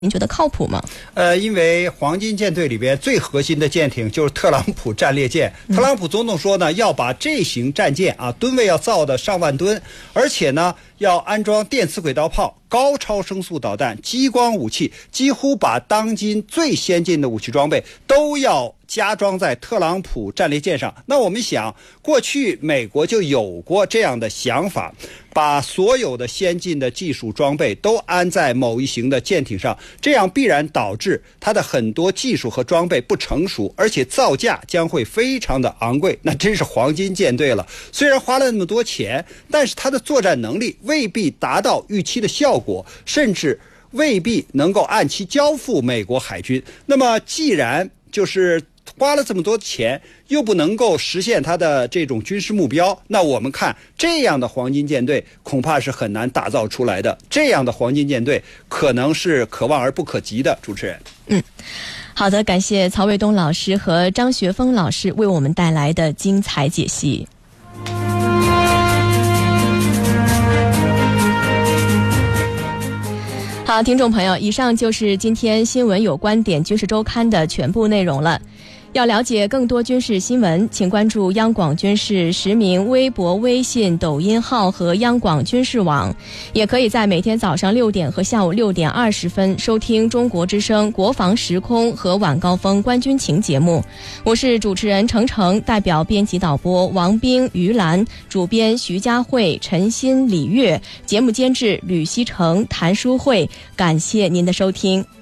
您觉得靠谱吗？ 因为黄金舰队里边最核心的舰艇就是特朗普战列舰。特朗普总统说呢，要把这型战舰吨位要造的上万吨，而且呢要安装电磁轨道炮、高超声速导弹、激光武器，几乎把当今最先进的武器装备都要加装在特朗普战列舰上。那我们想，过去美国就有过这样的想法，把所有的先进的技术装备都安在某一型的舰艇上，这样必然导致它的很多技术和装备不成熟，而且造价将会非常的昂贵。那真是黄金舰队了，虽然花了那么多钱，但是它的作战能力未必达到预期的效果，甚至未必能够按期交付美国海军。那么既然就是花了这么多钱，又不能够实现它的这种军事目标，那我们看这样的黄金舰队恐怕是很难打造出来的。这样的黄金舰队可能是可望而不可及的。主持人， 好的，感谢曹卫东老师和张学峰老师为我们带来的精彩解析。好，听众朋友，以上就是今天新闻有观点军事周刊的全部内容了。要了解更多军事新闻，请关注央广军事实名微博、微信、抖音号和央广军事网，也可以在每天早上6点和下午6点20分收听中国之声国防时空和晚高峰观军情节目。我是主持人程程，代表编辑导播王冰、于兰，主编徐佳慧、陈鑫、李月，节目监制吕希成、谭淑慧，感谢您的收听。